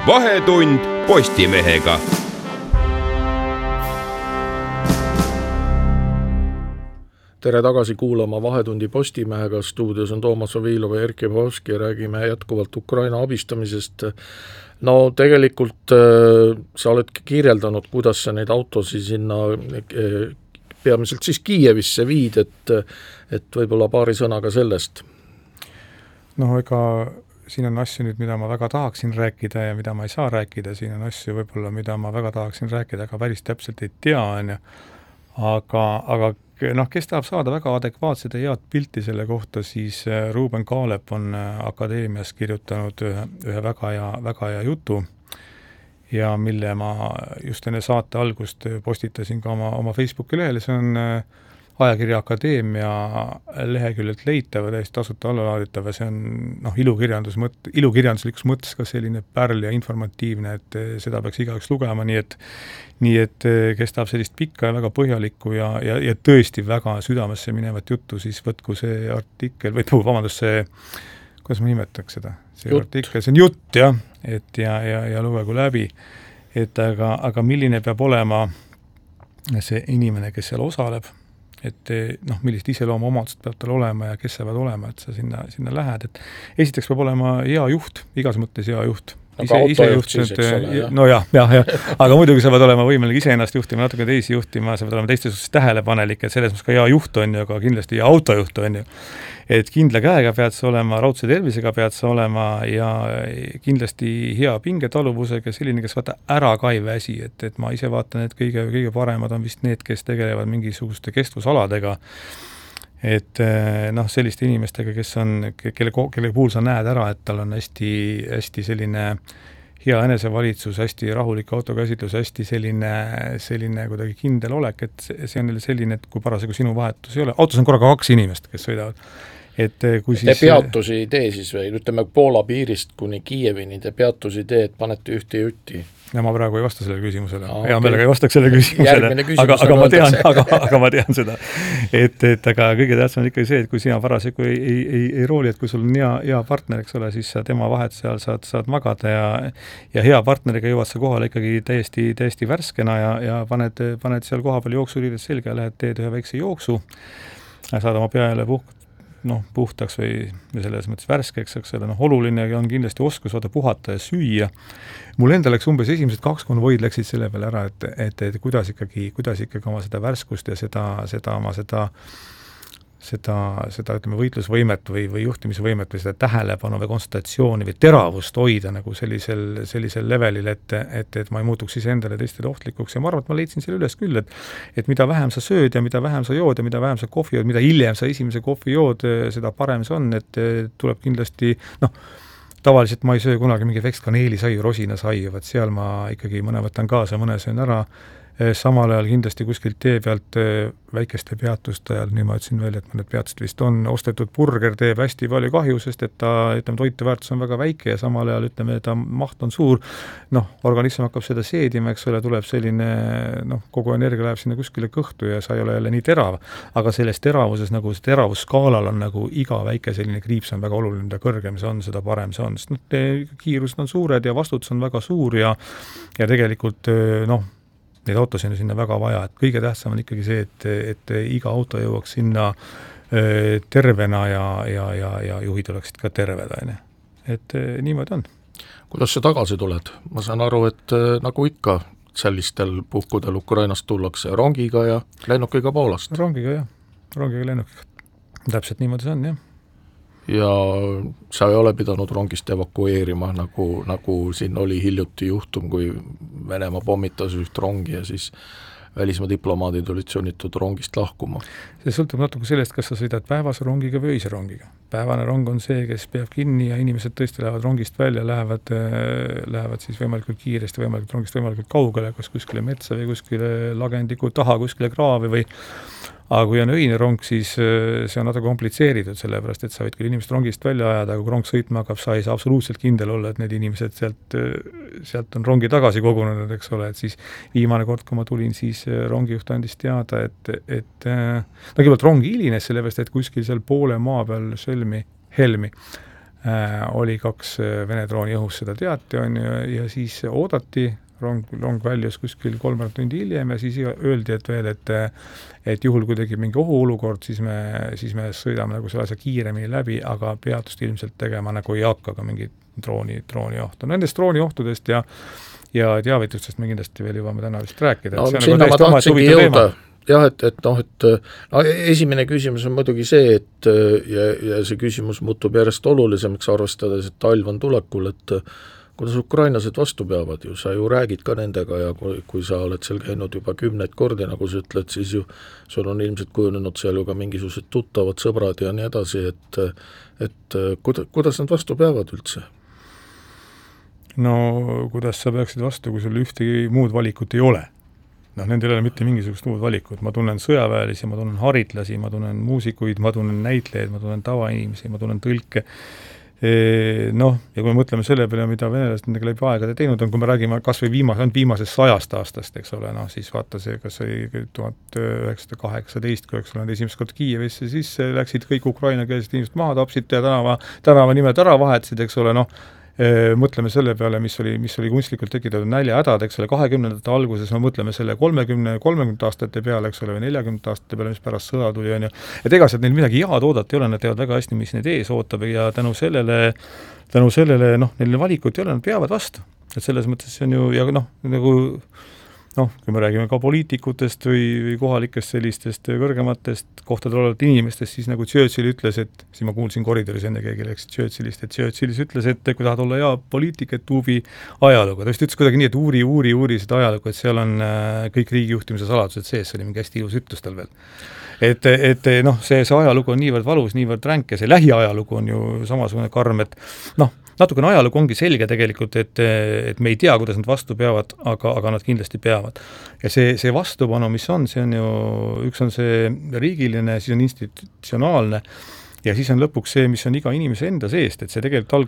Vahetund Postimehega. Tere tagasi kuulama Vahetundi Postimehega. Stuudios on Toomas Vavilov ja Erkki Pahovski ja räägime jätkuvalt Ukraina abistamisest. No tegelikult sa oled kirjeldanud, kuidas sa neid autosid sinna peamiselt siis Kiievisse viid, et võib-olla paari sõnaga sellest. No ega siin on asju nüüd, mida ma väga tahaksin rääkida ja mida ma ei saa rääkida. Siin on asju võib-olla, mida ma väga tahaksin rääkida, aga päris täpselt ei tea. Aga kes tahab saada väga adekvaatset ja head pilti selle kohta, siis Ruuben Kaalep on Akadeemias kirjutanud ühe väga hea jutu ja mille ma just enne saate algust postitasin ka oma Facebooki lehele. See on ajakirja Akadeemia leheküljelt leitav, täiesti tasuta allalaaditav ja see on ilukirjanduslikus mõttes ka selline pärl ja informatiivne, et seda peaks igaüks lugema, nii et kes tahab sellist pikka ja väga põhjalikku ja tõesti väga südamesse minevat juttu, siis võtku see artikkel, kuidas ma nimetaks seda? See artikkel, see on jutt, jah, ja lugegu läbi, aga milline peab olema see inimene, kes seal osaleb, et millist iseloomu omadused peab tal olema ja kes sa pead olema, et sa sinna lähed. Et esiteks peab olema hea juht, igas mõttes hea juht. Aga autojuht siis, eks ole, jah? No jah, aga muidugi sa pead olema võimalik iseennast juhtima, natuke teisi juhtima, sa pead olema teiste suhtes tähelepanelik, et selles mõttes ka hea juht on ju, aga kindlasti hea autojuht on ju. Et kindla käega pead sa olema, raudse tervisega pead sa olema ja kindlasti hea pingetaluvusega, selline, kes vaata ära ka ei väsi, et ma ise vaatan, et kõige paremad on vist need, kes tegelevad mingisuguste kestvusaladega, et selliste inimestega, kelle puhul sa näed ära, et tal on hästi selline hea enesevalitsus, hästi rahulik autokäsitlus, hästi selline kuidagi kindel olek, et see on selline, et kui parasjagu sinu vahetus ei ole. Autos on korraga 2 inimest, kes sõidavad. Kui te peatusi ei tee siis või? Ütleme Poola piirist kuni Kiievini te peatusi ei tee, et panete ühte jutti? Ja ma praegu ei vasta sellele küsimusele. Hea meelega ei vastaks selle küsimusele, aga ma tean seda. Aga kõige tähtsam on ikkagi see, et kui sina parasjagu ei rooli, et kui sul on hea partner, eks ole, siis sa tema vahet seal saad magada ja hea partneriga jõuad sa kohale ikkagi täiesti värskena ja paned seal kohapeal jooksuriidet selga ja lähed teed ühe väikse jooksu ja saad oma pea jälle puhtaks või selles mõttes värskeks, eks ole, oluline on kindlasti oskus puhata ja süüa. Mul enda läks umbes esimesed 2 konvoid läksid selle peale ära, et kuidas ikkagi oma seda värskust ja seda ütleme võitlusvõimet või juhtimisvõimet või seda tähelepanu või konsultatsiooni või teravust hoida nagu sellisel levelil, et ma ei muutuks ise endale teistele ohtlikuks ja ma arvan, et ma leidsin selle üles küll, et mida vähem sa sööd ja mida vähem sa jood ja mida vähem sa kohvi jood, mida hiljem sa esimese kohvi jood, seda parem see on, et tuleb kindlasti, tavaliselt ma ei söö kunagi mingi väikest kaneelisaiu, rosinasaiu, vaat seal ma ikkagi mõne võtan kaasa, mõne söön ära. Samal ajal kindlasti kuskilt tee pealt väikeste peatuste ajal, nii ma ütlesin veel, et mõned peatused vist on, ostetud burger teeb hästi palju kahju, sest et ta, toiteväärtus on väga väike ja samal ajal, ta maht on suur, organism hakkab seda seedima, eks ole, tuleb selline, kogu energia läheb sinna kuskile kõhtu ja sa ei ole jälle nii terav, aga selles teravuses, see teravusskaalal on iga väike selline kriips on väga oluline, mida kõrgem see on, seda parem see on, sest kiirused on suured ja vastutus on väga suur ja tegelikult, neid autosid on sinna väga vaja, et kõige tähtsam on ikkagi see, et iga auto jõuaks sinna tervena ja juhid oleksid ka terved, et niimoodi on. Kuidas sa tagasi tuled? Ma saan aru, et nagu ikka sellistel puhkudel Ukrainast tullakse rongiga ja lennukiga Poolast. Rongiga lennukiga. Täpselt niimoodi see on, jah. Ja sa ei ole pidanud rongist evakueerima, nagu siin oli hiljuti juhtum, kui Venemaa pommitas üht rongi ja siis välismaa diplomaadid olid sunnitud rongist lahkuma. See sõltub natuke sellest, kas sa sõidad päevase rongiga või öise rongiga. Päevane rong on see, kes peab kinni ja inimesed tõesti lähevad rongist välja, lähevad siis võimalikult kiiresti, rongist võimalikult kaugele, kas kuskile metsa või kuskile lagendiku taha, kuskile kraavi või aga kui on öine rong, siis see on natuke komplitseeritud, sellepärast, et sa võid küll inimest rongist välja ajada, aga kui rong sõitma hakkab, sa ei saa absoluutselt kindel olla, et need inimesed sealt on rongi tagasi kogunenud, eks ole, et siis viimane kord, kui ma tulin, siis rongijuht andis teada, et kõigepealt rong hilines, sellepärast, et kuskil seal poole maa peal Helmi oli 2 Vene drooni õhus, seda teati, on ju, ja siis oodati, rong väljus kuskil 3 tundi hiljem ja siis öeldi, et veel, et juhul kui tekib mingi ohuolukord, siis me sõidame nagu selle asja kiiremini läbi, aga peatust ilmselt tegema nagu ei hakka ka mingit drooniohtu. Nendest drooniohtudest ja teavitustest me kindlasti veel jõuame täna vist rääkida. No, sinna ma tahtsingi jõuda. Jah, esimene küsimus on muidugi see, et ja see küsimus muutub järjest olulisemaks, arvestades, et talv on tulekul, et kuidas ukrainlased vastu peavad ju, sa ju räägid ka nendega ja kui sa oled seal käinud juba 10 kordi, nagu sa ütled, siis ju sul on ilmselt kujunenud seal ju ka mingisugused tuttavad sõbrad ja nii edasi, et kuidas nad vastu peavad üldse? No kuidas sa peaksid vastu, kui sul ühtegi muud valikut ei ole? Nendel ei ole mitte mingisugust muud valikut. Ma tunnen sõjaväelisi, ma tunnen haritlasi, ma tunnen muusikuid, ma tunnen näitlejaid, ma tunnen tavainimesi, ma tunnen tõlke. Ja kui me mõtleme selle peale, mida venelased nendega läbi aegade teinud on, kui me räägime kas või viimasest 100 aastast, eks ole, siis vaata see, kas oli 1918, kui eks ole esimest kord Kiievisse, siis läksid kõik ukrainakeelsed inimesed maha, tapsid ja tänava nimed ära vahetasid, eks ole, mõtleme selle peale, mis oli kunstlikult tekitatud näljahädad, eks ole, 20. alguses me mõtleme selle 30 aastate peale, eks ole, või 40 aastate peale, mis pärast sõda tuli, on ju. Et ega sealt neil midagi head oodata ei ole, nad teavad väga hästi, mis neid ees ootab ja tänu sellele, neil valikut ei ole, nad peavad vastu. Et selles mõttes see on ju, ja kui me räägime ka poliitikutest või kohalikest sellistest kõrgematest kohtadel olevat inimestest, siis nagu Churchill ütles, et siis ma kuulsin koridoris enne keegi läks Churchillist, et Churchillis ütles, et kui tahad olla hea poliitik, et uubi ajalugu. Ta vist ütles kuidagi nii, et uuri seda ajalugu, et seal on kõik riigijuhtimise saladused sees, see oli mingi hästi ilus ütlus tal veel. Et see ajalugu on niivõrd valus, niivõrd ränk ja see lähiajalugu on ju samasugune karm, et natukene ajalugu ongi selge tegelikult, et me ei tea, kuidas nad vastu peavad, aga nad kindlasti peavad. Ja see vastupanu, mis on, see on ju, üks on see riigiline, siis on institutsionaalne ja siis on lõpuks see, mis on iga inimese enda seest, et see tegelikult